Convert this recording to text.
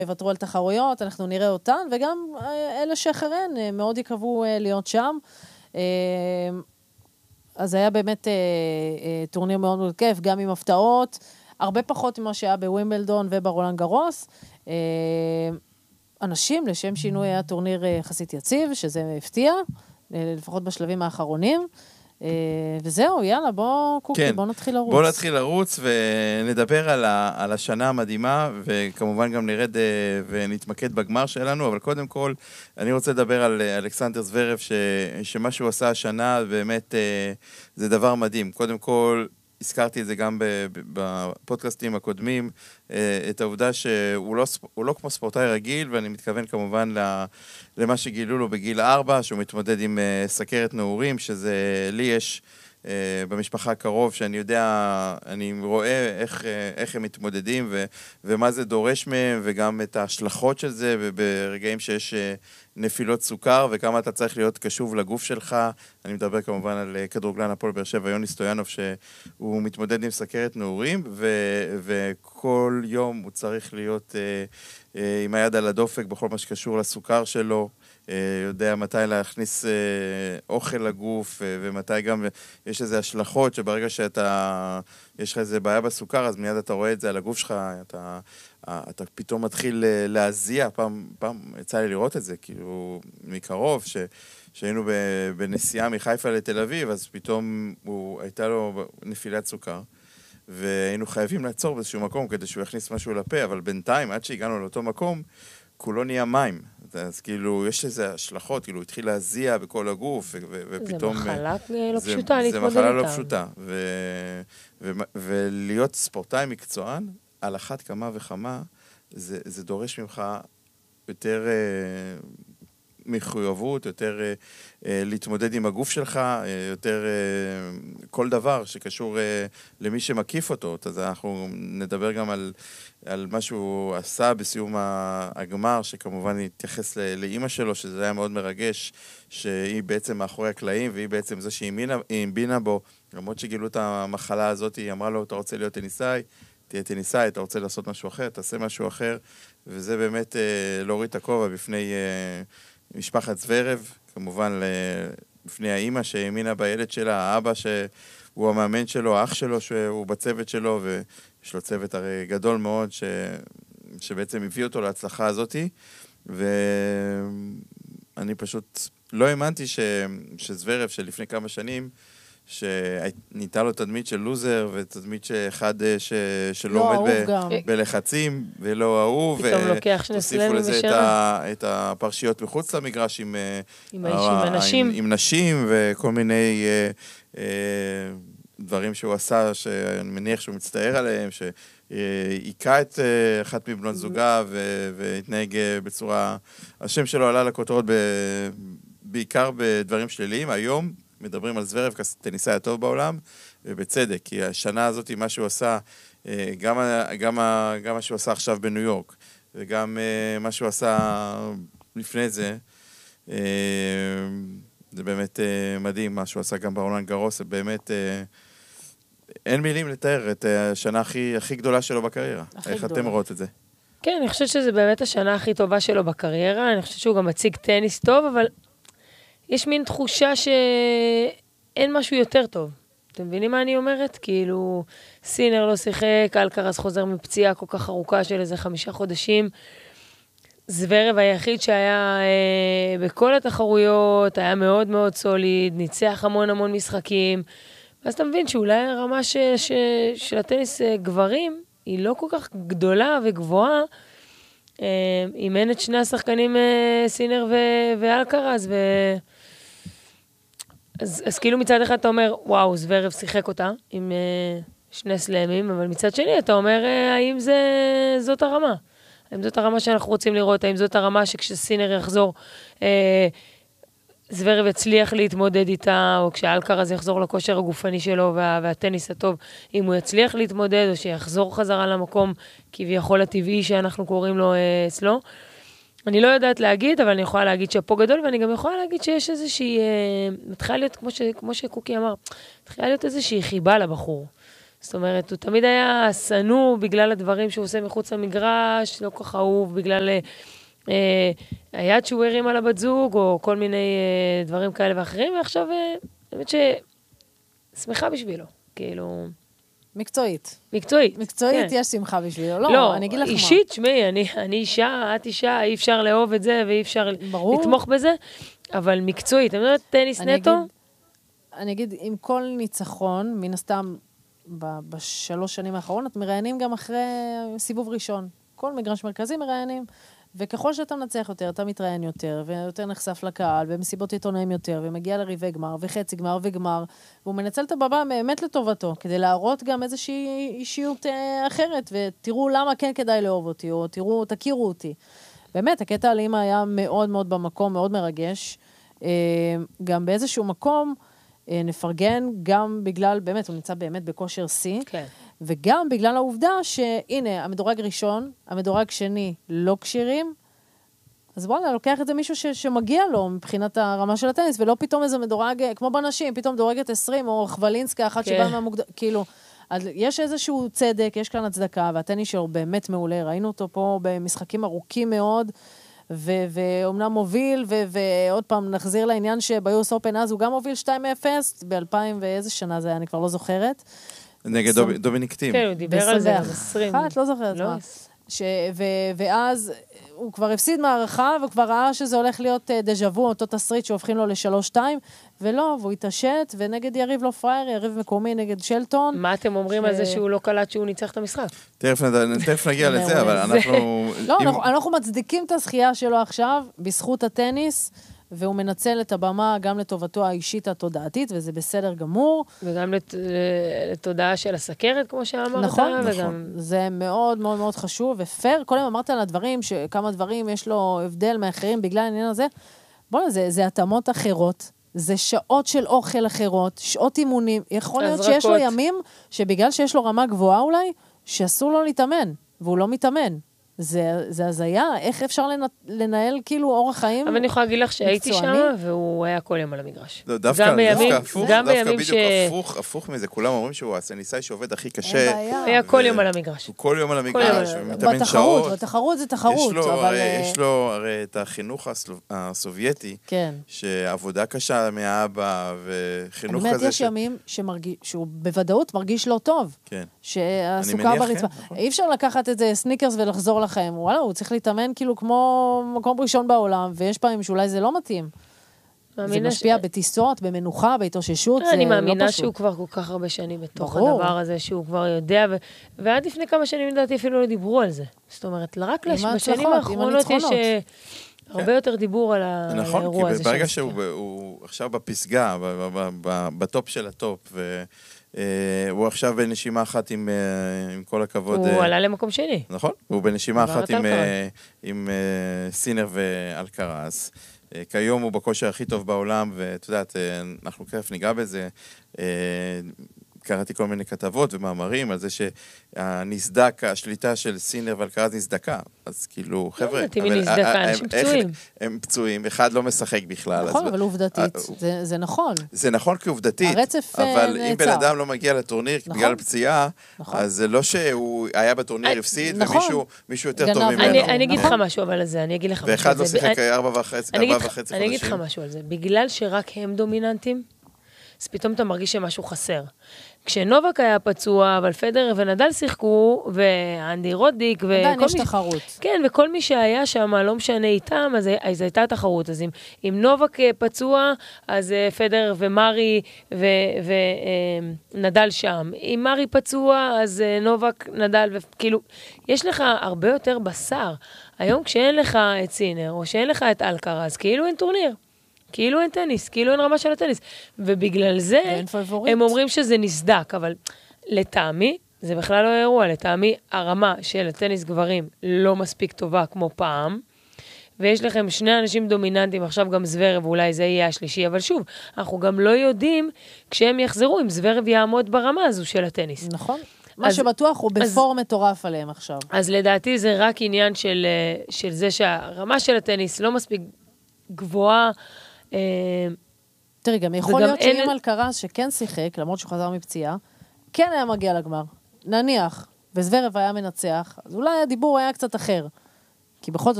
יוותרו על תחרויות, אנחנו נראה אותן, וגם אלה שאחריהן מאוד יקוו להיות שם. אז היה באמת טורניר מאוד מאוד כיף, גם עם הפתעות, הרבה פחות ממה שהיה בווימבלדון וברולאן גרוס. אנשים, לשם שינוי, היה טורניר יחסית יציב, שזה הפתיע, לפחות בשלבים האחרונים. וזהו, יאללה, בוא נתחיל לרוץ. בוא נתחיל לרוץ ונדבר על השנה המדהימה, וכמובן גם נרד ונתמקד בגמר שלנו, אבל קודם כל, אני רוצה לדבר על אלכסנדר זוורב, שמה שהוא עשה השנה, באמת זה דבר מדהים. קודם כל, הזכרתי את זה גם בפודקאסטים הקודמים, את העובדה שהוא לא כמו ספורטאי רגיל, ואני מתכוון כמובן למה שגילו לו בגיל 4, שהוא מתמודד עם סכרת נעורים, שזה לי יש במשפחה קרוב, שאני יודע, אני רואה איך הם מתמודדים, ומה זה דורש מהם, וגם את ההשלכות של זה, וברגעים שיש נפילות סוכר, וכמה אתה צריך להיות קשוב לגוף שלך. אני מדבר כמובן על כדורגלן הפועל באר שבע, יוני סטויאנוב, שהוא מתמודד עם סכרת נעורים, וכל יום הוא צריך להיות עם היד על הדופק בכל מה שקשור לסוכר שלו, יודע מתי להכניס אוכל לגוף, ומתי גם יש איזה השלכות, שברגע יש לך איזה בעיה בסוכר, אז מיד אתה רואה את זה על הגוף שלך, אתה פתאום מתחיל להזיע, פעם יצא לי לראות את זה, כאילו מקרוב, שהיינו בנסיעה מחיפה לתל אביב, אז פתאום הייתה לו נפילת סוכר, והיינו חייבים לעצור באיזשהו מקום כדי שהוא יכניס משהו לפה, אבל בינתיים, עד שהגענו לאותו מקום, כולו נהיה מים. אז כאילו, יש איזה השלכות, כאילו, הוא התחיל להזיע בכל הגוף, ופתאום... זה מחלה לא פשוטה להתמודד איתה. זה מחלה לא פשוטה. ולהיות ספורטאי מקצוען, על אחת כמה וכמה, זה דורש ממך יותר מחויבות, יותר להתמודד עם הגוף שלך, יותר כל דבר שקשור למי שמקיף אותו. אז אנחנו נדבר גם על מה שהוא עשה בסיום הגמר, שכמובן התייחס לאמא שלו, שזה היה מאוד מרגש, שהיא בעצם מאחורי הקלעים, והיא בעצם זה שהיא המבינה בו, למרות שגילו את המחלה הזאת, היא אמרה לו, אתה רוצה להיות טניסאי? תהיה טניסאי, אתה רוצה לעשות משהו אחר, תעשה משהו אחר, וזה באמת להוריד את הכובע בפני משפחת זוורב, כמובן בפני האמא שהאמינה בילד שלה, האבא שהוא המאמן שלו, האח שלו שהוא בצוות שלו, ויש לו צוות הרי גדול מאוד שבעצם הביא אותו להצלחה הזאת, ואני פשוט לא האמנתי שזוורב שלפני כמה שנים, שניתה לו תדמית של לוזר, ותדמית שאחד שלא עומד בלחצים, ולא אהוב, ותוסיפו לזה את הפרשיות מחוץ למגרש עם נשים, וכל מיני דברים שהוא עשה, שאני מניח שהוא מצטער עליהם, שהיכה את אחת מבנות זוגה, והתנהג בצורה, השם שלו עלה לכותרות בעיקר בדברים שליליים. היום מדברים על זוורב כטניסאי הטוב בעולם, ובצדק, כי השנה הזאת, מה שהוא עשה, גם מה שהוא עשה עכשיו בניו יורק, וגם מה שהוא עשה לפני זה, זה באמת מדהים, מה שהוא עשה גם ברולאן גרוס, זה באמת, אין מילים לתאר את השנה הכי גדולה שלו בקריירה. איך אתם רואות את זה? כן, אני חושבת שזה באמת השנה הכי טובה שלו בקריירה, אני חושבת שהוא גם מציג טניס טוב, אבל יש מין תחושה שאין משהו יותר טוב. אתם מבינים מה אני אומרת? כאילו, סינר לא שיחק, אלקרז חוזר מפציעה כל כך ארוכה של איזה 5 חודשים. זוורב היחיד שהיה בכל התחרויות, היה מאוד מאוד סוליד, ניצח המון משחקים. ואז אתה מבין שאולי הרמה של הטניס גברים היא לא כל כך גדולה וגבוהה, אם אין את שני השחקנים סינר ואלקרז, אז כאילו מצד אחד אתה אומר, וואו, זוורב שיחק אותה עם 2 סלמים, אבל מצד שני אתה אומר, האם זאת הרמה? האם זאת הרמה שאנחנו רוצים לראות? האם זאת הרמה שכשסינר יחזור, זוורב יצליח להתמודד איתה, או כשאלקרז יחזור לכושר הגופני שלו והטניס הטוב, אם הוא יצליח להתמודד, או שיחזור חזרה למקום כביכול הטבעי שאנחנו קוראים לו אצלו. אני לא יודעת להגיד, אבל אני יכולה להגיד שפה גדול, ואני גם יכולה להגיד שיש איזושהי, מתחילה להיות, כמו שקוקי אמר, מתחילה להיות איזושהי חיבה לבחור. זאת אומרת, הוא תמיד היה שנוא בגלל הדברים שהוא עושה מחוץ למגרש, לא כל כך אהוב, בגלל היד שהוא הרים על הבת זוג, או כל מיני דברים כאלה ואחרים, ועכשיו, באמת שמחה בשבילו, כאילו... מקצועית. מקצועית. מקצועית כן. יש שמחה בשבילו. לא, אני אגיד לך מה. אישית, שמי, אני אישה, את אישה, אי אפשר לאהוב את זה, ואי אפשר לתמוך בזה, אבל מקצועית, אני אומרת, טניס נטו. אני אגיד, עם כל ניצחון, מן הסתם, בשלוש שנים האחרונות, מראיינים גם אחרי סיבוב ראשון. כל מגרש מרכזי מראיינים, וככל שאתה מנצח יותר, אתה מתראיין יותר, ויותר נחשף לקהל, ומסיבות עיתונאים יותר, ומגיע לריבי גמר, וחצי גמר וגמר, והוא מנצל את הבמה באמת לטובתו, כדי להראות גם איזושהי אישיות אחרת, ותראו למה כן כדאי לאהוב אותי, או תכירו אותי. באמת, הקטע על אמא היה מאוד מאוד במקום, מאוד מרגש. גם באיזשהו מקום, נפרגן גם בגלל, באמת, הוא נמצא באמת בכושר C, כן. וגם בגלל העובדה שהנה, המדורג ראשון, המדורג שני לא קשירים, אז וואלה, לוקח את זה מישהו שמגיע לו מבחינת הרמה של הטניס, ולא פתאום איזה מדורג, כמו בנשים, פתאום מדורגת 20, או חבלינסקה, אחת שבאה מהמוקדם, כאילו, אז יש איזשהו צדק, יש כאן הצדקה, והטניס שלו באמת מעולה, ראינו אותו פה במשחקים ארוכים מאוד, ואומנם מוביל, ועוד פעם נחזיר לעניין שביוס אופן אז הוא גם מוביל 2-0, ב-2000 ואיזה שנה זה היה, אני כבר לא זוכרת. נגד דומיניק טים. כן, הוא דיבר על זה, 20. לא זוכרת מה. ואז הוא כבר הפסיד מערכה, וכבר ראה שזה הולך להיות דז'אבו, אותו תסריט שהופכים לו ל3-2, ולא, והוא התעשת, ונגד יריב לא פרייר, יריב מקומי נגד שלטון. מה אתם אומרים על זה שהוא לא קלט שהוא ניצח את המשחק? תכף נגיע לזה, אבל אנחנו... לא, אנחנו מצדיקים את הזכייה שלו עכשיו, בזכות הטניס, והוא מנצל את הבמה גם לטובתו האישית התודעתית, וזה בסדר גמור. וגם לתודעה של הסכרת, כמו שאמרת. נכון, נכון. זה מאוד מאוד מאוד חשוב, ופייר, קודם אמרת על הדברים, שכמה דברים יש לו הבדל מאחרים בגלל העניין הזה. בואו, זה התאמות אחרות, זה שעות של אוכל אחרות, שעות אימונים. יכול להיות שיש לו ימים, שבגלל שיש לו רמה גבוהה אולי, שאסור לו להתאמן, והוא לא מתאמן. זה הזיה, איך אפשר לנהל כאילו אורח חיים? אבל אני יכולה להגיד לך שהייתי שם, והוא היה כל יום על המגרש. דווקא בדיוק הפוך מזה, כולם אומרים שהוא הטניסאי שעובד הכי קשה. היה כל יום על המגרש. הוא כל יום על המגרש, ומתאמן שעות. בתחרות זה תחרות. יש לו הרי את החינוך הסובייטי, שעבודה קשה מהאבא, וחינוך כזה. באמת יש ימים שהוא בוודאות מרגיש לא טוב. כן. שהסוכר ברצפה. אי אפשר לקחת את זה סניקרס ולחזור לכם. וואלה, הוא צריך להתאמן כאילו כמו מקום ראשון בעולם, ויש פעמים שאולי זה לא מתאים. זה משפיע בטיסות, במנוחה, בהתאוששות, אני מאמינה שהוא כבר כל כך הרבה שנים בתוך הדבר הזה, שהוא כבר יודע, ועד לפני כמה שנים לדעתי אפילו לא דיברו על זה. זאת אומרת, רק בשנים האחרונות יש הרבה יותר דיבור על האירוע הזה. נכון, כי ברגע שהוא עכשיו בפסגה, בטופ של הטופ, הוא עכשיו בנשימה אחת עם כל הכבוד. הוא עלה למקום שני. נכון, הוא בנשימה אחת עם סינר ואלקרז. כיום הוא בכושר הכי טוב בעולם, ואת יודעת, אנחנו כיף ניגע בזה. קראתי כל מיני כתבות ומאמרים על זה שהנסדק, השליטה של סינר ואלקרז נסדקה. אז כאילו, חבר'ה... אנשים פצועים. הם פצועים, אחד לא משחק בכלל. נכון, אבל עובדתית, זה נכון. זה נכון כעובדתית, אבל אם בן אדם לא מגיע לטורניר בגלל פציעה, אז זה לא שהוא היה בטורניר הפסיד, ומישהו יותר טוב ממנו. אני אגיד לך משהו על זה, אני אגיד לך משהו על זה. ואחד לא שיחק 4.5 אני אגיד לך משהו על זה. בגלל שרק הם דומיננטים, אז פתאום אתה מרגיש שמשהו חסר. כשנובק היה פצוע, אבל פדרר ונדל שיחקו, ואנדי רודיק, עדיין יש תחרות. כן, וכל מי שהיה שם, לא משנה איתם, אז הייתה תחרות. אז אם נובק פצוע, אז פדרר ומרי ונדל שם. אם מרי פצוע, אז נובק, נדל, וכאילו, יש לך הרבה יותר בשר. היום כשאין לך את סינר, או שאין לך את אלקרז, כאילו אין טורניר. כאילו אין טניס, כאילו אין רמה של הטניס. ובגלל זה הם אומרים שזה נסדק, אבל לטעמי, זה בכלל לא אירוע, לטעמי הרמה של הטניס גברים לא מספיק טובה כמו פעם, ויש לכם שני אנשים דומיננטים, עכשיו גם זוורב, ואולי זה יהיה השלישי, אבל שוב, אנחנו גם לא יודעים כשהם יחזרו, אם זוורב יעמוד ברמה הזו של הטניס. נכון. מה שבטוח הוא בפור מטורף עליהם עכשיו. אז לדעתי זה רק עניין של זה שהרמה של הטניס לא מספיק גבוהה, תראי, גם יכול להיות שאם אלקרז שכן שיחק, למרות שהוא חזר מפציעה, כן היה מגיע לגמר. נניח, וזוורב היה מנצח, אז אולי הדיבור היה קצת אחר. כי בכל זאת,